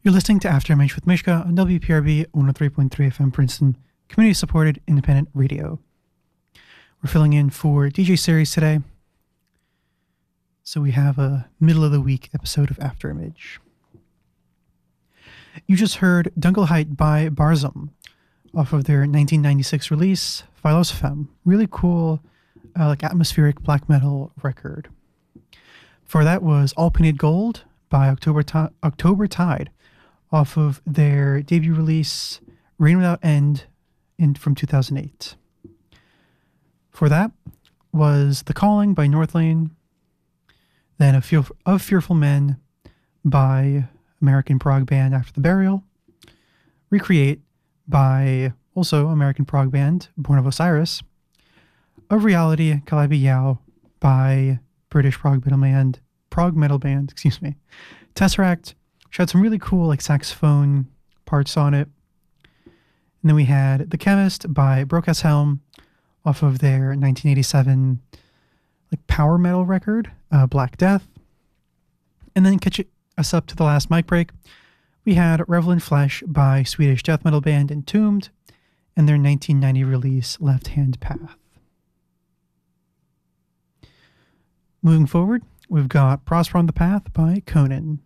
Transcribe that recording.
You're listening to Afterimage with Mishka on WPRB 103.3 FM Princeton, community-supported independent radio. We're filling in for DJ Series today, so we have a middle-of-the-week episode of Afterimage. You just heard Dunkelheit by Barzum off of their 1996 release, Philosophem. Really cool, atmospheric black metal record. For that was All Painted Gold by October Tide off of their debut release, Rain Without End, from 2008. For that was The Calling by Northlane, then Of Fearful Men by American prog band After the Burial, Recreate by also American prog band Born of Osiris, Of Reality, Calliope Yao by British prog metal band, Tesseract, which had some really cool saxophone parts on it. And then we had The Chemist by Broca's Helm off of their 1987 power metal record, Black Death. And then catch us up to the last mic break, we had Revel in Flesh by Swedish death metal band Entombed and their 1990 release Left Hand Path. Moving forward, we've got Prosper on the Path by Conan.